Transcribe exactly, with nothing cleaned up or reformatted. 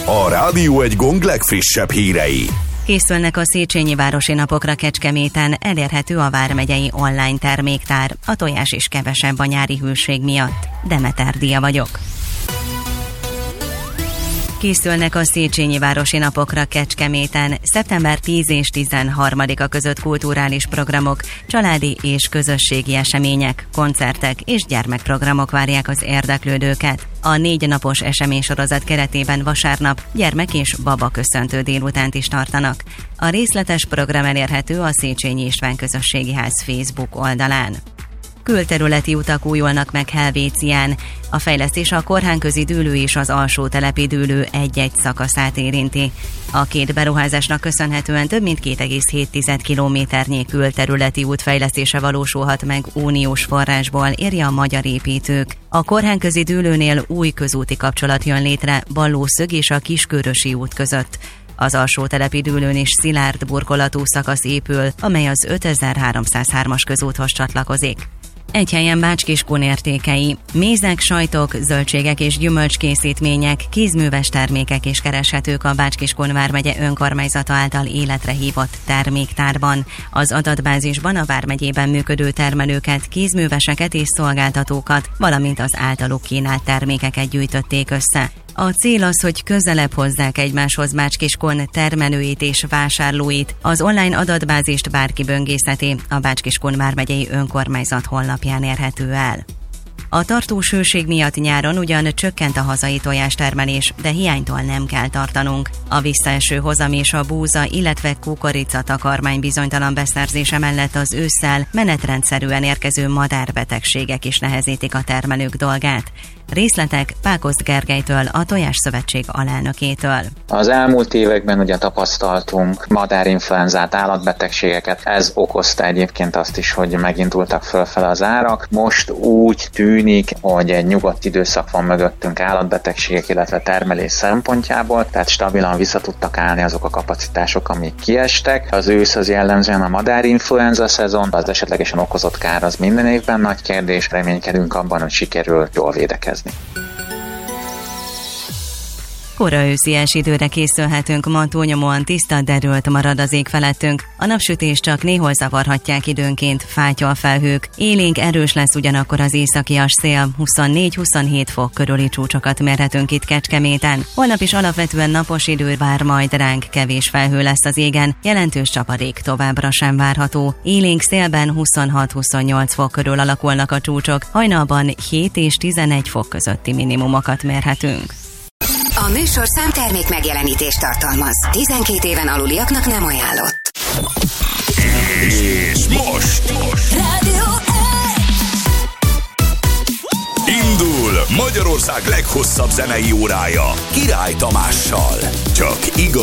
A Rádió Egy Gong legfrissebb hírei. Készülnek a Széchenyi Városi Napokra Kecskeméten, elérhető a vármegyei online terméktár. A tojás is kevesebb a nyári hűség miatt. Demeter Dia vagyok. Készülnek a Széchenyi Városi Napokra Kecskeméten. szeptember tíz és tizenharmadika között kulturális programok, családi és közösségi események, koncertek és gyermekprogramok várják az érdeklődőket. A négy napos eseménysorozat keretében vasárnap gyermek és baba köszöntő délutánt is tartanak. A részletes program elérhető a Széchenyi István Közösségi Ház Facebook oldalán. Külterületi utak újulnak meg Helvécián. A fejlesztés a Korhánközi dűlő és az alsó telepi dűlő egy-egy szakaszát érinti. A két beruházásnak köszönhetően több mint két egész hét kilométernyi külterületi út fejlesztése valósulhat meg uniós forrásból, írja a Magyar Építők. A Korhánközi dűlőnél új közúti kapcsolat jön létre Ballószög és a Kiskörösi út között. Az alsó telepi dűlőn is szilárd burkolatú szakasz épül, amely az ötezer-háromszázhármas közúthoz csatlakozik. Egy helyen Bács-Kiskun értékei. Mézek, sajtok, zöldségek és gyümölcskészítmények, kézműves termékek is kereshetők a Bács-Kiskun vármegye önkormányzata által életre hívott terméktárban. Az adatbázisban a vármegyében működő termelőket, kézműveseket és szolgáltatókat, valamint az általuk kínált termékeket gyűjtötték össze. A cél az, hogy közelebb hozzák egymáshoz Bács-Kiskun termelőit és vásárlóit. Az online adatbázist bárki böngészheti, a Bács-Kiskun vármegyei önkormányzat honlapján érhető el. A tartós hőség miatt nyáron ugyan csökkent a hazai tojástermelés, de hiánytól nem kell tartanunk. A visszaeső hozam és a búza, illetve kukorica takarmány bizonytalan beszerzése mellett az ősszel menetrendszerűen érkező madárbetegségek is nehezítik a termelők dolgát. Részletek Pákozd Gergelytől, a Tojásszövetség alelnökétől. Az elmúlt években ugye tapasztaltunk madárinfluenzát, állatbetegségeket, ez okozta egyébként azt is, hogy megindultak fölfele az árak. Most úgy tűnik, hogy egy nyugodt időszak van mögöttünk állatbetegségek, illetve termelés szempontjából, tehát stabilan vissza tudtak állni azok a kapacitások, amik kiestek. Az ősz az jellemzően a madárinfluenza szezon, az esetlegesen okozott kár az minden évben nagy kérdés, reménykedünk abban, hogy sikerül jól védekezni. Kora őszies időre készülhetünk, ma túlnyomóan tiszta, derült marad az ég felettünk. A napsütés csak néhol zavarhatják időnként fátyol felhők. Élénk erős lesz ugyanakkor az északias szél, huszonnégy-huszonhét fok körüli csúcsokat mérhetünk itt Kecskeméten. Holnap is alapvetően napos idő vár majd ránk, kevés felhő lesz az égen, jelentős csapadék továbbra sem várható. Élénk szélben huszonhat-huszonnyolc fok körül alakulnak a csúcsok, hajnalban hét és tizenegy fok közötti minimumokat mérhetünk. A műsor számtermék megjelenítést tartalmaz. tizenkét éven aluliaknak nem ajánlott. És most, most. Rádió Indul Magyarország leghosszabb zenei órája Király Tamással. Csak igaz.